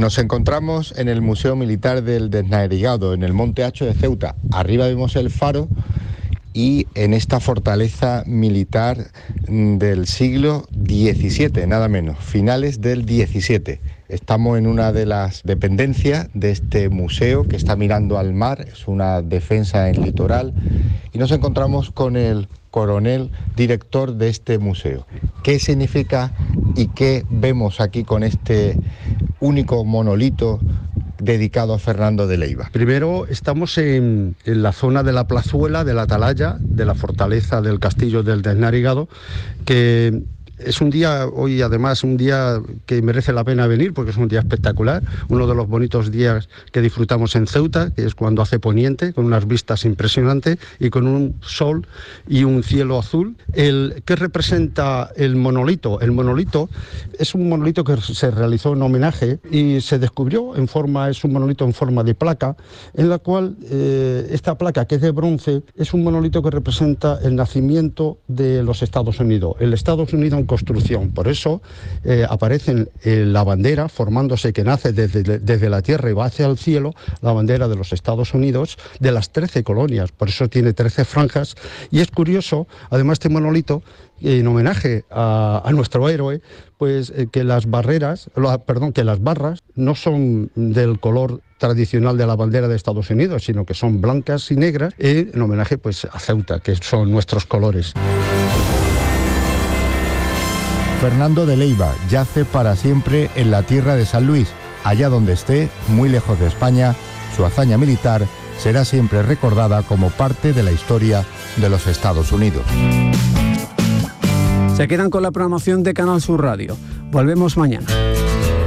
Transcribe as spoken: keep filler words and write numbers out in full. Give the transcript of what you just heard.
Nos encontramos en el Museo Militar del Desnahrigado, en el Monte Hacho de Ceuta. Arriba vemos el faro y en esta fortaleza militar del siglo diecisiete, nada menos, finales del diecisiete. Estamos en una de las dependencias de este museo que está mirando al mar, es una defensa en litoral, y nos encontramos con el coronel director de este museo. ¿Qué significa y qué vemos aquí con este único monolito dedicado a Fernando de Leiva? Primero estamos en, en la zona de la plazuela, de la atalaya, de la fortaleza del castillo del Desnahrigado, que es un día, hoy además, un día que merece la pena venir porque es un día espectacular, uno de los bonitos días que disfrutamos en Ceuta, que es cuando hace poniente, con unas vistas impresionantes y con un sol y un cielo azul. El, ¿qué representa el monolito? El monolito es un monolito que se realizó en homenaje y se descubrió en forma, es un monolito en forma de placa, en la cual eh, esta placa, que es de bronce, es un monolito que representa el nacimiento de los Estados Unidos, el Estados Unidos en construcción. Por eso eh, aparece en la bandera, formándose, que nace desde, desde la tierra y va hacia el cielo, la bandera de los Estados Unidos, de las trece colonias, por eso tiene trece franjas. Y es curioso, además, este monolito, en homenaje a, a nuestro héroe, pues eh, que las barreras, lo, perdón, que las barras no son del color tradicional de la bandera de Estados Unidos, sino que son blancas y negras, eh, en homenaje pues a Ceuta, que son nuestros colores. Fernando de Leiva yace para siempre en la tierra de San Luis. Allá donde esté, muy lejos de España, su hazaña militar será siempre recordada como parte de la historia de los Estados Unidos. Se quedan con la programación de Canal Sur Radio. Volvemos mañana.